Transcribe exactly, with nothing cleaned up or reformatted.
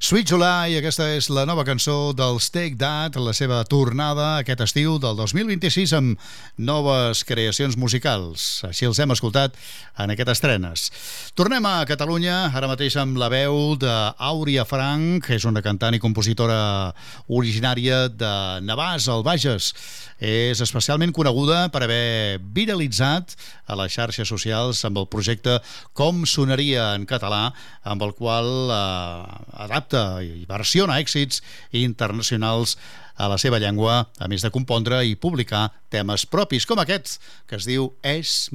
Sweet July, aquesta és la nova cançó dels Take That, la seva tornada aquest estiu del dos mil vint-i-sis amb noves creacions musicals. Així els hem escoltat en aquestes estrenes. Tornem a Catalunya, ara mateix amb la veu d'Àuria Franch, que és una cantant i compositora originària de Navàs, al Bages. És especialment coneguda per haver viralitzat a les xarxes socials amb el projecte Com sonaria en català, amb el qual eh, adapta i versiona èxits internacionals a la seva llengua, a més de compondre i publicar temes propis, com aquest, que es diu És